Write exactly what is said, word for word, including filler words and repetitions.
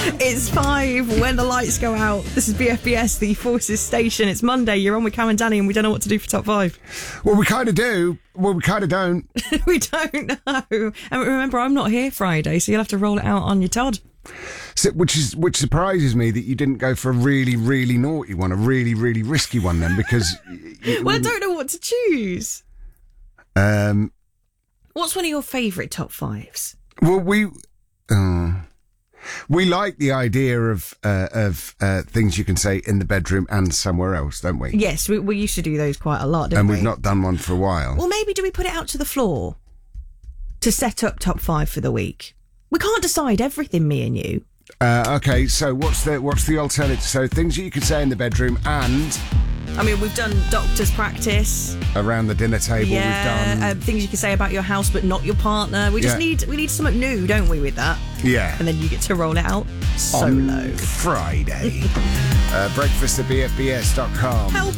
It's five when the lights go out. This is B F B S, the Forces Station. It's Monday. You're on with Cam and Danny, and we don't know what to do for top five. Well, we kind of do. Well, we kind of don't. We don't know. And remember, I'm not here Friday, so you'll have to roll it out on your Todd. So, which is which surprises me that you didn't go for a really, really naughty one, a really, really risky one then, because... you, well, I don't know what to choose. Um, What's one of your favourite top fives? Well, we... Uh, we like the idea of uh, of uh, things you can say in the bedroom and somewhere else, don't we? Yes, we, we used to do those quite a lot, didn't and we? And we've not done one for a while. Well, maybe do we put it out to the floor to set up top five for the week? We can't decide everything, me and you. Uh, okay, so what's the what's the alternative? So things that you can say in the bedroom and... I mean, we've done doctor's practice. Around the dinner table, yeah, we've done... Uh, things you can say about your house but not your partner. We just yeah. need we need something new, don't we, with that? Yeah. And then you get to roll it out solo. On Friday. uh, breakfast at b f b s dot com. Help